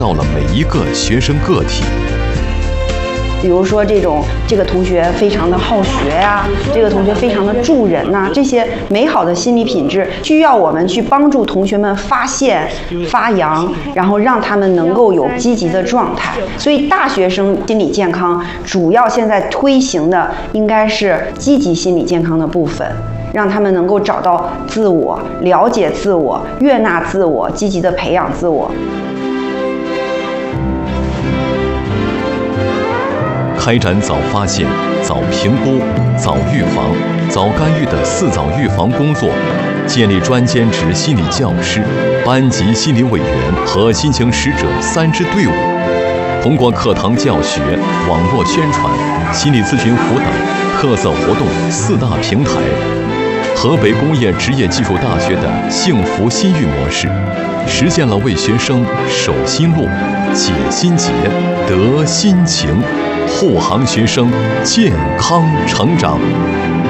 到了每一个学生个体。 比如说这个同学非常的好学呀，这个同学非常的助人呐，这些美好的心理品质需要我们去帮助同学们发现、发扬，然后让他们能够有积极的状态。所以大学生心理健康主要现在推行的应该是积极心理健康的部分，让他们能够找到自我、了解自我、悦纳自我、积极的培养自我。 开展早发现、早评估、早预防、早干预的4早预防工作，建立专兼职心理教师、班级心理委员和心情使者3支队伍，通过课堂教学、网络宣传、心理咨询辅导、特色活动4大平台，河北工业职业技术大学的幸福心育模式，实现了为学生守心路、解心结、得心情，护航学生健康成长。